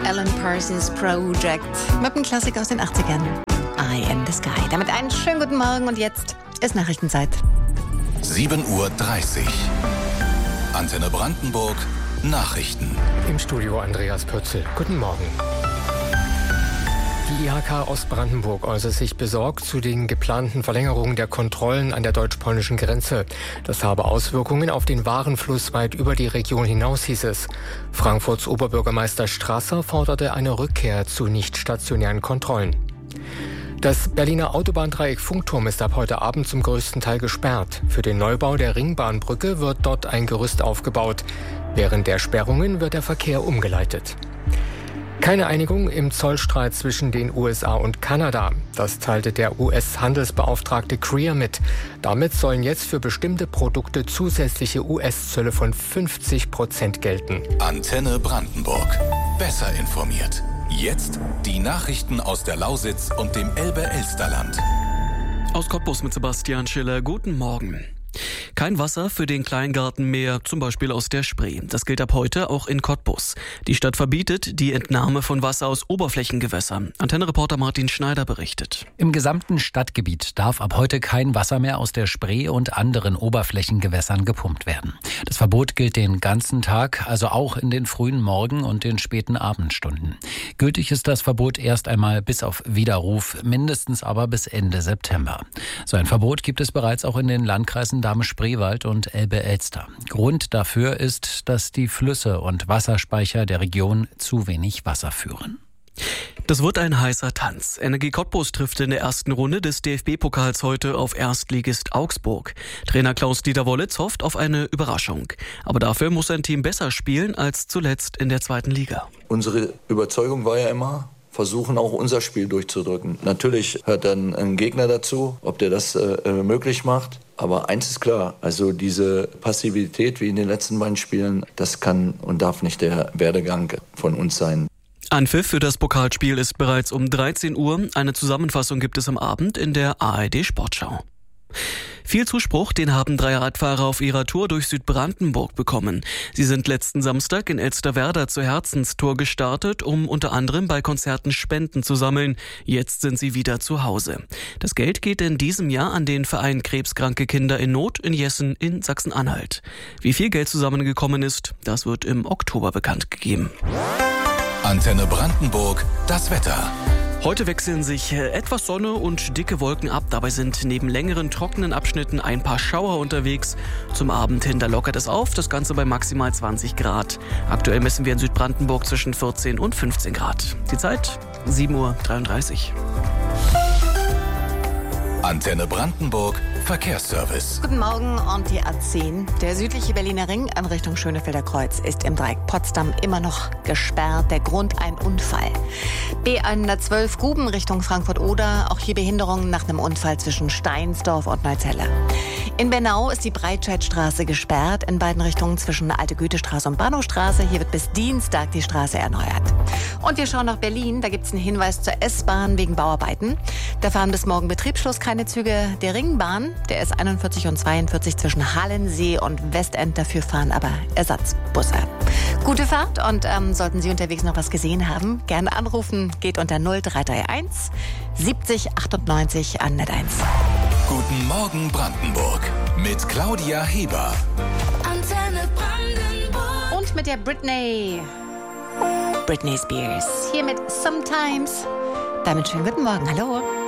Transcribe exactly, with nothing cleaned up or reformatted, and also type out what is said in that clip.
Alan Parsons Project mit einem Klassiker aus den achtzigern. Eye in the Sky. Damit einen schönen guten Morgen und jetzt ist Nachrichtenzeit. sieben Uhr dreißig. Antenne Brandenburg. Nachrichten. Im Studio Andreas Pötzl. Guten Morgen. Die I H K Ostbrandenburg äußert sich besorgt zu den geplanten Verlängerungen der Kontrollen an der deutsch-polnischen Grenze. Das habe Auswirkungen auf den Warenfluss weit über die Region hinaus, hieß es. Frankfurts Oberbürgermeister Strasser forderte eine Rückkehr zu nicht stationären Kontrollen. Das Berliner Autobahndreieck Funkturm ist ab heute Abend zum größten Teil gesperrt. Für den Neubau der Ringbahnbrücke wird dort ein Gerüst aufgebaut. Während der Sperrungen wird der Verkehr umgeleitet. Keine Einigung im Zollstreit zwischen den U S A und Kanada. Das teilte der U S-Handelsbeauftragte Greer mit. Damit sollen jetzt für bestimmte Produkte zusätzliche U S-Zölle von fünfzig Prozent gelten. Antenne Brandenburg. Besser informiert. Jetzt die Nachrichten aus der Lausitz und dem Elbe-Elsterland. Aus Cottbus mit Sebastian Schiller. Guten Morgen. Kein Wasser für den Kleingarten mehr, zum Beispiel aus der Spree. Das gilt ab heute auch in Cottbus. Die Stadt verbietet die Entnahme von Wasser aus Oberflächengewässern. Antenne-Reporter Martin Schneider berichtet. Im gesamten Stadtgebiet darf ab heute kein Wasser mehr aus der Spree und anderen Oberflächengewässern gepumpt werden. Das Verbot gilt den ganzen Tag, also auch in den frühen Morgen- und den späten Abendstunden. Gültig ist das Verbot erst einmal bis auf Widerruf, mindestens aber bis Ende September. So ein Verbot gibt es bereits auch in den Landkreisen Dahme-Spreewald und Elbe-Elster. Grund dafür ist, dass die Flüsse und Wasserspeicher der Region zu wenig Wasser führen. Das wird ein heißer Tanz. Energie Cottbus trifft in der ersten Runde des D F B-Pokals heute auf Erstligist Augsburg. Trainer Klaus-Dieter Wollitz hofft auf eine Überraschung. Aber dafür muss sein Team besser spielen als zuletzt in der zweiten Liga. Unsere Überzeugung war ja immer, versuchen auch unser Spiel durchzudrücken. Natürlich hört dann ein Gegner dazu, ob der das äh, möglich macht. Aber eins ist klar, also diese Passivität wie in den letzten beiden Spielen, das kann und darf nicht der Werdegang von uns sein. Anpfiff für das Pokalspiel ist bereits um dreizehn Uhr. Eine Zusammenfassung gibt es am Abend in der A R D-Sportschau. Viel Zuspruch, den haben drei Radfahrer auf ihrer Tour durch Südbrandenburg bekommen. Sie sind letzten Samstag in Elsterwerda zur Herzenstour gestartet, um unter anderem bei Konzerten Spenden zu sammeln. Jetzt sind sie wieder zu Hause. Das Geld geht in diesem Jahr an den Verein Krebskranke Kinder in Not in Jessen in Sachsen-Anhalt. Wie viel Geld zusammengekommen ist, das wird im Oktober bekannt gegeben. Antenne Brandenburg. Das Wetter. Heute wechseln sich etwas Sonne und dicke Wolken ab. Dabei sind neben längeren trockenen Abschnitten ein paar Schauer unterwegs. Zum Abend hin, da lockert es auf, das Ganze bei maximal zwanzig Grad. Aktuell messen wir in Südbrandenburg zwischen vierzehn und fünfzehn Grad. Die Zeit sieben Uhr dreiunddreißig. Antenne Brandenburg. Verkehrsservice. Guten Morgen, und die A zehn. Der südliche Berliner Ring in Richtung Schönefelder Kreuz ist im Dreieck Potsdam immer noch gesperrt. Der Grund ein Unfall. B hundertzwölf Guben Richtung Frankfurt-Oder. Auch hier Behinderungen nach einem Unfall zwischen Steinsdorf und Neuzelle. In Bernau ist die Breitscheidstraße gesperrt in beiden Richtungen zwischen Alte Goethestraße und Bahnhofstraße. Hier wird bis Dienstag die Straße erneuert. Und wir schauen nach Berlin. Da gibt es einen Hinweis zur S-Bahn wegen Bauarbeiten. Da fahren bis morgen Betriebsschluss keine Züge der Ringbahn, der S einundvierzig und zweiundvierzig zwischen Hallensee und Westend. Dafür fahren aber Ersatzbusse. Gute Fahrt, und ähm, sollten Sie unterwegs noch was gesehen haben, gerne anrufen. Geht unter null drei drei eins siebzig achtundneunzig an Net eins. Guten Morgen Brandenburg mit Claudia Heber. Antenne Brandenburg. Und mit der Britney. Britney Spears. Hier mit Sometimes. Damit schönen guten Morgen. Hallo.